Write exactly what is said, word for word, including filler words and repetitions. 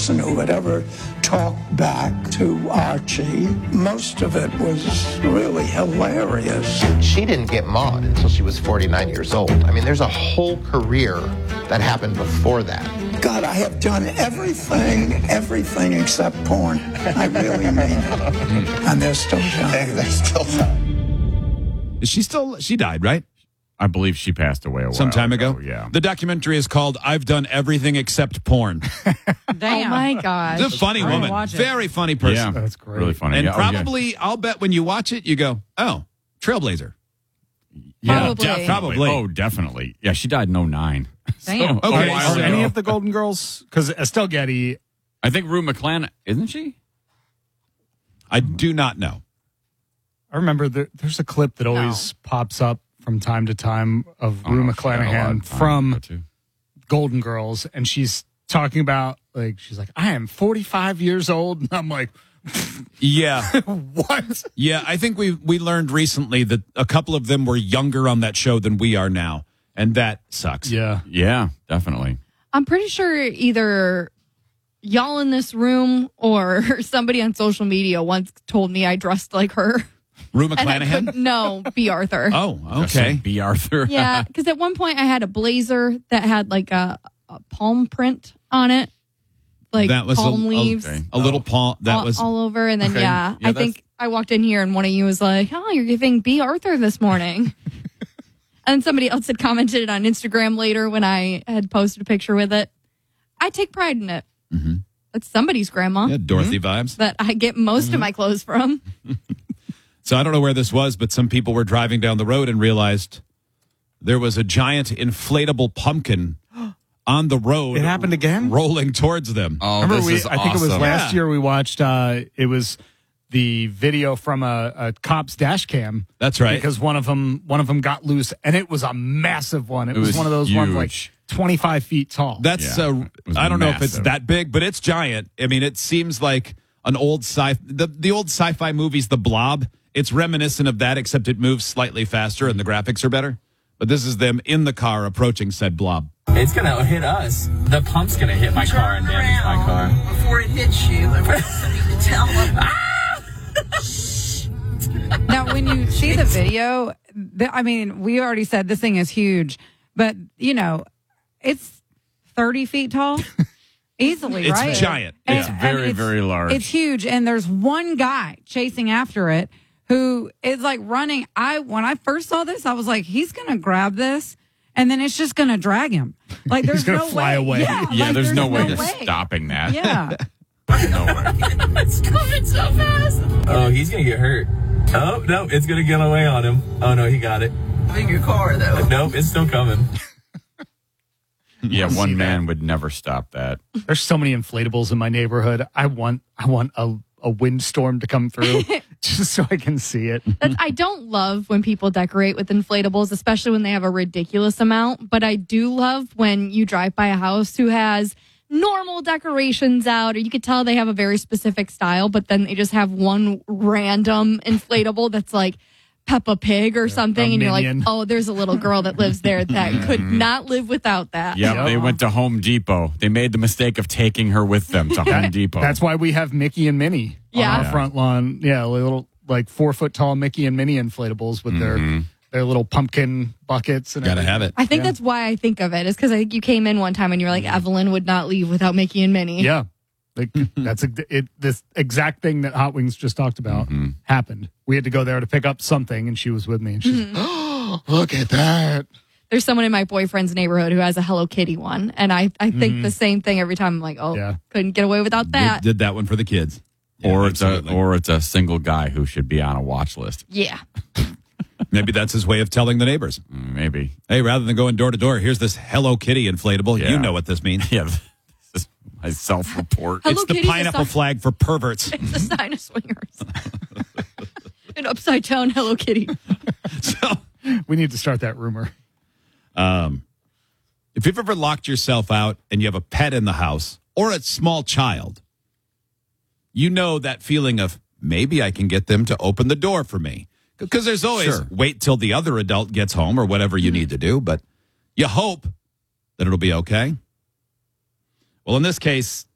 person who would ever talk back to Archie. Most of it was really hilarious. She didn't get Maude until she was forty-nine years old. I mean, there's a whole career that happened before that. God, I have done everything, everything except porn. I really mean it. And they're still young. They're still young. Is she still, she died, right? I believe she passed away a while Some time ago. Yeah. The documentary is called I've Done Everything Except Porn. Damn. Oh my gosh. It's a funny I'm gonna woman. watch it. Very funny person. Yeah, That's great. Really funny. And Yeah, oh, yeah. probably, I'll bet when you watch it, you go, oh, Trailblazer. Yeah, Probably. definitely. Probably. Oh, definitely. Yeah, she died in oh nine. Damn. So, Okay, a while Are so- ago. any of the Golden Girls? Because Estelle Getty, I think Rue McClanahan, isn't she? I do not know. I remember there, there's a clip that always pops up from time to time of I Rue don't know if she had a lot McClanahan of time from with that, too. Golden Girls, and she's talking about, like, she's like, I am forty-five years old, and I'm like, Yeah. what? Yeah, I think we we learned recently that a couple of them were younger on that show than we are now, and that sucks. Yeah. Yeah, definitely. I'm pretty sure either y'all in this room or somebody on social media once told me I dressed like her. Rue And I McClanahan? couldn't, no, B. Arthur. Oh, Just okay. like B. Arthur. Yeah, because at one point I had a blazer that had like a, a palm print on it, like That was a- palm leaves okay. A little paw. That all, was. all over. And then, Okay. yeah, Yeah, I that's- think I walked in here and one of you was like, oh, you're giving B. Arthur this morning. And somebody else had commented on Instagram later when I had posted a picture with it. I take pride in it. Mm-hmm. It's somebody's grandma Yeah, Dorothy vibes. that I get most of my clothes from. So I don't know where this was, but some people were driving down the road and realized there was a giant inflatable pumpkin on the road. It happened again? Rolling towards them. Oh, Remember, this we, is I think it was awesome. last Yeah. year we watched, uh, it was the video from a, a cop's dash cam. That's right. Because one of them, one of them got loose, and it was a massive one. It, It was, was one of those ones like huge. twenty-five feet tall. That's Yeah, uh, it was I don't know if it's massive. that big, but it's giant. I mean, it seems like an old sci the the old sci-fi movies, The Blob. It's reminiscent of that, except it moves slightly faster and the graphics are better. But this is them in the car approaching said blob. It's gonna hit us. The pump's gonna hit my car and damage my car. Before it hits you, I want somebody to tell them. Now, when you see the video, the, I mean, we already said this thing is huge, but, you know, it's thirty feet tall. Easily, It's right? giant. And- It's and very, very large. It's huge. And there's one guy chasing after it who is like running. I When I first saw this, I was like, he's going to grab this and then it's just going to drag him. Like, there's gonna no fly way. away. Yeah, Yeah, like, there's, no way to way. stopping that. Yeah. It's coming so fast. Oh, he's gonna get hurt. Oh, no, it's gonna get away on him. Oh, no, he got it. In your car, though. Nope, it's still coming. Yeah, one man would never stop that. There's so many inflatables in my neighborhood. I want, I want a, a windstorm to come through just so I can see it. That's, I don't love when people decorate with inflatables, especially when they have a ridiculous amount. But I do love when you drive by a house who has normal decorations out, or you could tell they have a very specific style, but then they just have one random inflatable that's like Peppa Pig or something. a And you're like, minion. oh, there's a little girl that lives there that could not live without that. Yep, Yep. they went to Home Depot. They made the mistake of taking her with them to Home Depot. That's why we have Mickey and Minnie Yeah. on our Yeah. front lawn. Yeah, little like four foot tall Mickey and Minnie inflatables with their their little pumpkin buckets and Gotta everything. have it. I think Yeah. that's why I think of it, is because I think you came in one time and you're like, Evelyn would not leave without Mickey and Minnie. Yeah, like that's a, it. This exact thing that Hot Wings just talked about happened. We had to go there to pick up something, and she was with me, and she's, oh, look at that. There's someone in my boyfriend's neighborhood who has a Hello Kitty one, and I, I think the same thing every time. I'm like, oh, Yeah. couldn't get away without that. Did, did that one for the kids. or Yeah, it's a absolutely. or it's a single guy who should be on a watch list. Yeah. Maybe that's his way of telling the neighbors. Mm, Maybe. Hey, rather than going door to door, here's this Hello Kitty inflatable. Yeah. You know what this means. Yeah, this is my self report. Hello It's the Kitty's a pineapple sign- flag for perverts. It's a sign of swingers. An upside down Hello Kitty. So, We need to start that rumor. um, if you've ever locked yourself out and you have a pet in the house or a small child, you know that feeling of maybe I can get them to open the door for me. Because there's always Sure. wait till the other adult gets home or whatever you need to do, but you hope that it'll be okay. Well, in this case,